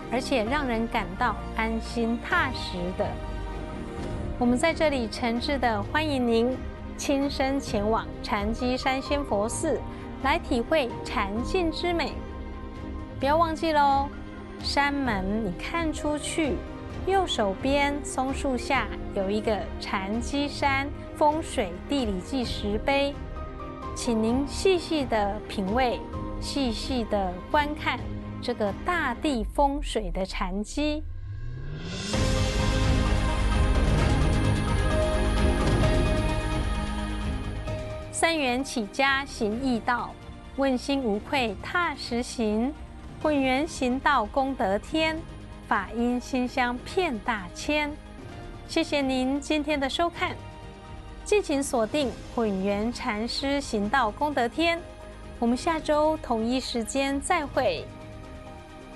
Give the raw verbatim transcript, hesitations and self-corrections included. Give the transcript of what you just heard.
而且让人感到安心踏实的。我们在这里诚挚的欢迎您亲身前往禅机山仙佛寺，来体会禅境之美。不要忘记喽，山门你看出去，右手边松树下有一个禅机山风水地理记石碑，请您细细的品味，细细的观看这个大地风水的禅机。三元起家行义道，问心无愧踏实行。混元行道功德天，法音馨香遍大千。谢谢您今天的收看，敬请锁定混元禅师行道功德天。我们下周同一时间再会。